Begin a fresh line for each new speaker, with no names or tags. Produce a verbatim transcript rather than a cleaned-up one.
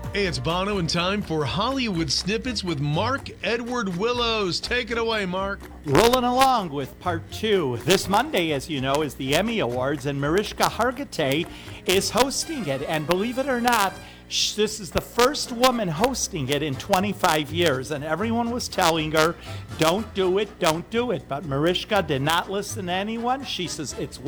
Hey, it's Bono and time for Hollywood Snippets with Mark Edward Willows. Take it away, Mark.
Rolling along with part two. This Monday, as you know, is the Emmy Awards, and Mariska Hargitay is hosting it. And believe it or not, sh- this is the first woman hosting it in twenty-five years. And everyone was telling her, don't do it, don't do it. But Mariska did not listen to anyone. She says, it's